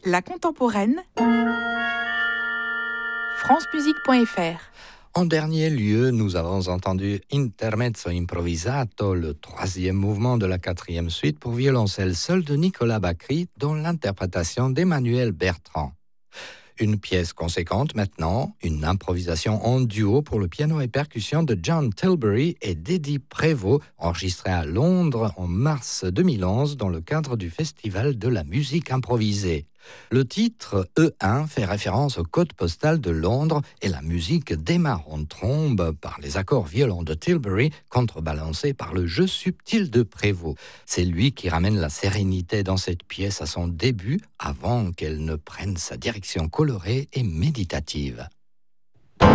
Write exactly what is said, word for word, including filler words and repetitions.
La contemporaine, francemusique point f r. En dernier lieu, nous avons entendu Intermezzo Improvisato, le troisième mouvement de la quatrième suite pour violoncelle seul de Nicolas Bacri, dont l'interprétation d'Emmanuel Bertrand. Une pièce conséquente maintenant, une improvisation en duo pour le piano et percussion de John Tilbury et d'Eddie Prévost, enregistrée à Londres en mars deux mille onze dans le cadre du Festival de la musique improvisée. Le titre E un fait référence au code postal de Londres et la musique démarre en trombe par les accords violents de Tilbury, contrebalancés par le jeu subtil de Prévost. C'est lui qui ramène la sérénité dans cette pièce à son début, avant qu'elle ne prenne sa direction colorée et méditative.